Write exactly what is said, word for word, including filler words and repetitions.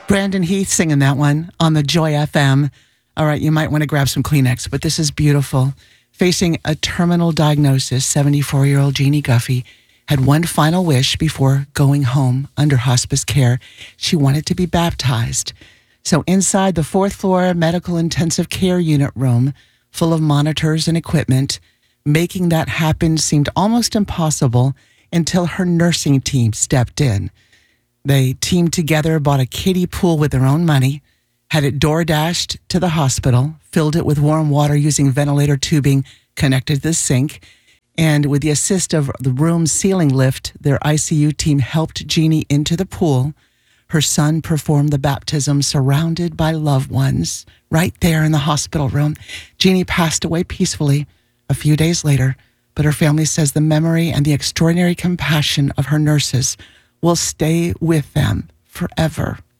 Brandon Heath singing that one on the Joy F M. All right, you might want to grab some Kleenex, but this is beautiful. Facing a terminal diagnosis, seventy-four-year-old Jeannie Guffey had one final wish before going home under hospice care. She wanted to be baptized. So inside the fourth floor medical intensive care unit room, full of monitors and equipment, making that happen seemed almost impossible until her nursing team stepped in. They teamed together, bought a kiddie pool with their own money, had it door dashed to the hospital, filled it with warm water using ventilator tubing connected to the sink, and with the assist of the room's ceiling lift, their I C U team helped Jeannie into the pool. Her son performed the baptism surrounded by loved ones right there in the hospital room. Jeannie passed away peacefully a few days later, but her family says the memory and the extraordinary compassion of her nurses will stay with them forever.